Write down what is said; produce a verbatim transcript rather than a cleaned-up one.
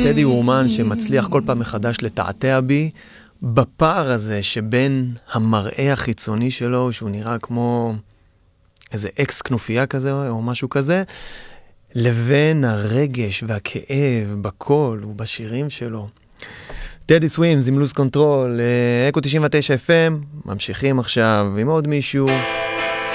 טדי הוא אומן שמצליח כל פעם מחדש לתעתע בי, בפער הזה שבין המראה החיצוני שלו, שהוא נראה כמו איזה אקס כנופיה כזה או משהו כזה, לבין הרגש והכאב בקול ובשירים שלו. טדי סווימס עם לוז קונטרול, אקו תשעים ותשע אף אם, ממשיכים עכשיו עם עוד מישהו.